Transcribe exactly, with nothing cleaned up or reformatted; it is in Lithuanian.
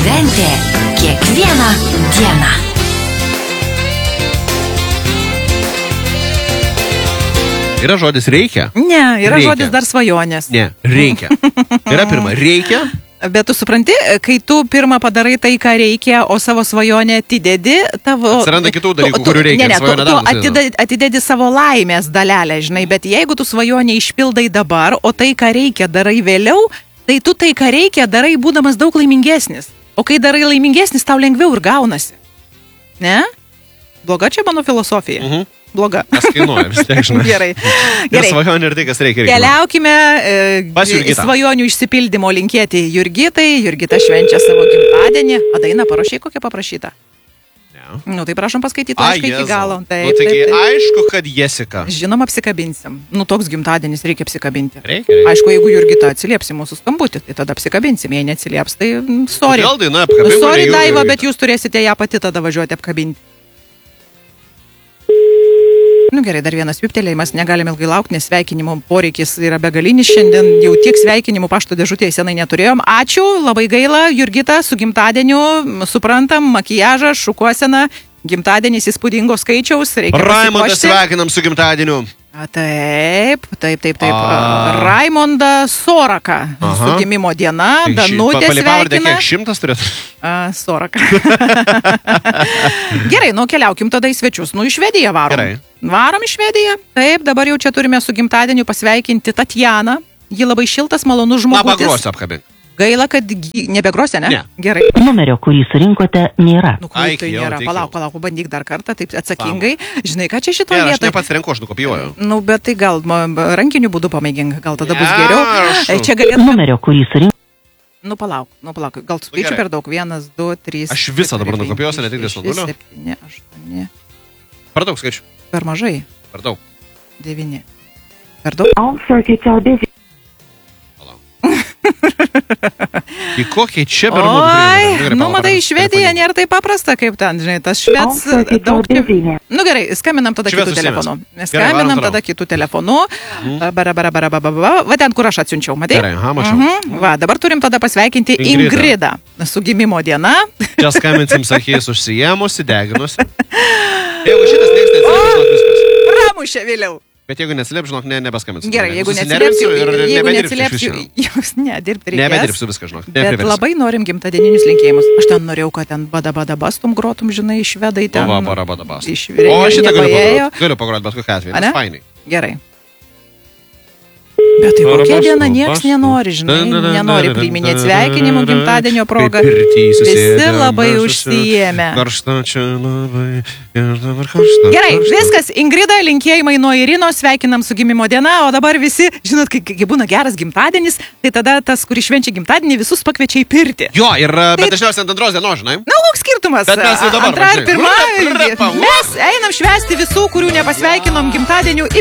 Šventė kiekvieną dieną. Yra žodis reikia? Ne, yra reikia. žodis dar svajonės. Ne, reikia. Yra pirma, reikia. Bet tu supranti, kai tu pirmą padarai tai, ką reikia, o savo svajonę atidedi, tavo... Atsiranda kitų dalykų, tu, tu, kurių reikia. Ne, ne, tu, tu atidedi, atidedi savo laimės dalelę, žinai, bet jeigu tu svajonę išpildai dabar, o tai, ką reikia, darai vėliau, tai tu tai, ką reikia, darai būdamas daug laimingesnis. O kai darai laimingesnis, tau lengviau ir gaunasi. Ne? Bloga čia mano filosofija. Mhm. Bloga. Kas kainuoja, vis tiek, žinai. Gerai. Ir svajonė ir tai, kas reikia. Keliaukime e, svajonių išsipildymo linkėti Jurgitai. Jurgita švenčia savo gimtadienį. A dainą parašai, kokią paprašyta? Ne. Nu, tai prašom paskaityti laišką iki galo. Taip, nu, taigi, taip, taip. aišku, kad Jessica. Žinoma, apsikabinsim. Nu, toks gimtadienis reikia apsikabinti. Reikia, reikia. Aišku, jeigu Jurgita atsilieps į mūsų skambutį, tai tada apsikabinsim. Jei neatsilieps, tai mm, sorry. Vėl daina apkabinti. Sorry, Daiva, bet jūs turėsite ją pati tada važiuoti apkabinti. Nu gerai, dar vienas viptelėjimas, negalime ilgai laukti, nes sveikinimo poreikis yra begalinis. Šiandien jau tiek sveikinimų pašto dėžutėje senai neturėjom. Ačiū, labai gaila, Jurgita, su gimtadieniu, suprantam, makiažą, šukuoseną, gimtadienis įspūdingo skaičiaus. Raimondas sveikinam su gimtadieniu. A, taip, taip, taip, taip. A... Raimondą Soraką. Aha. Su gimimo diena, tai Danutė sveikina. Palipavardė kiek šimtas turėtų? A, Soraką. Gerai, nu keliaukim tada į svečius. Nu, į Švediją varom. Gerai. Varom į Švediją. Taip, dabar jau čia turime su gimtadieniu pasveikinti Tatjaną. Ji labai šiltas, malonus žmogus. Na, pagrosiu apkabinti. Gaila, kad nebegrosė, ne? Ne. Gerai. Numerio, kurį surinkote, nėra. Nu, kur tai nėra? Palauk, palauk, bandyk dar kartą, taip atsakingai. Žinai, ką čia šitoje vietoje? Aš nepasirenku, aš nukopijuoju. Nu, bet tai gal rankiniu būdu pamėgink, gal tada bus geriau. Čia galėtų... Numerio, kurį surinkote. Nu, palauk, nu, palauk. Gal skaičiu per daug? Vienas, du, trys... Aš visą dabar nukopijuosiu, ne tik dėl nulių. septyni, aštuoni... Per daug skaičiu. Per mažai. Per daug. devyni. Per daug. Į kokį čia per daug? Oi, nu, matai, Švedija nėra taip paprasta, kaip ten, žinai, tas šveds daug... Nu, gerai, skambinam tada kitų telefonų. Skambinam tada kitų telefonų. Bara, bara, bara, bara, bara. Va ten, kur aš atsiunčiau, matai? Gerai, aha, mačiau. Va, dabar turim tada pasveikinti Ingridą su gimimo diena. Čia skambinsim, sakys, užsijėmusi, deginusi. Jeigu šitas nieks neatsiliep, žinok viskas. Pramušė vėliau. Bet jeigu neatsiliep, žinok, ne, nebeskambinsiu. Gerai, jeigu neatsiliepsiu, jeigu neatsiliepsiu, jūs ne, dirbti reikės. Nebedirbsiu viską, žinok. Bet labai norim gimtadieninius linkėjimus. Aš ten norėjau, kad ten bada bada bastum grotum, žinai, švedai ten. O, va, bara bada bastum. Išvirė, o, šitą galiu nepaėjo. pagroti. Galiu pagroti, bet kokia atveju. Nes fainai. Gerai. Bet tai kokia diena nieks nenori, žinai, nenori priiminėti sveikinimų gimtadienio progą. Visi labai užsijėmė. Karšta čia labai, ir dabar karšta. Gerai, viskas, Ingrida, linkėjimai nuo Irinos, sveikinam su gimimo diena, o dabar visi, žinot, kai, kai būna geras gimtadienis, tai tada tas, kuris švenčia gimtadienį, visus pakviečia į pirtį. Jo, ir, bet dažniausiai ant antros dienos, žinai. Na, koks skirtumas? Bet mes jau dabar, antra ir pirma, mes einam švęsti visų, kurių nepasveikinom gimtadieniu į